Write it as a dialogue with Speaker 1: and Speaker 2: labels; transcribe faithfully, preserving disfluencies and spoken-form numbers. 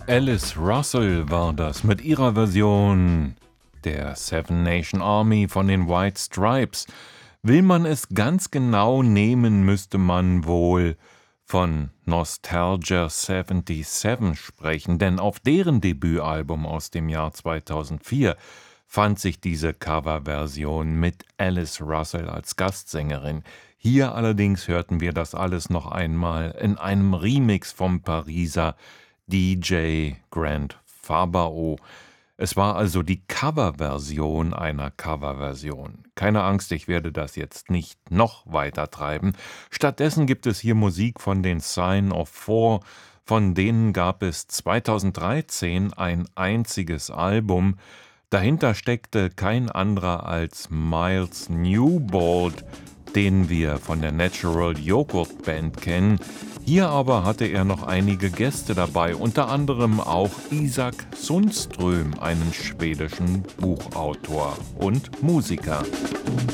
Speaker 1: Alice Russell war das mit ihrer Version der Seven Nation Army von den White Stripes. Will man es ganz genau nehmen, müsste man wohl von Nostalgia siebenundsiebzig sprechen, denn auf deren Debütalbum aus dem Jahr zweitausendvier fand sich diese Coverversion mit Alice Russell als Gastsängerin. Hier allerdings hörten wir das alles noch einmal in einem Remix vom Pariser D J Grant Fabao. Es war also die Coverversion einer Coverversion. Keine Angst, ich werde das jetzt nicht noch weiter treiben. Stattdessen gibt es hier Musik von den Sign of Four. Von denen gab es zweitausenddreizehn ein einziges Album. Dahinter steckte kein anderer als Miles Newbold, den wir von der Natural Joghurt Band kennen. Hier aber hatte er noch einige Gäste dabei, unter anderem auch Isak Sundström, einen schwedischen Buchautor und Musiker.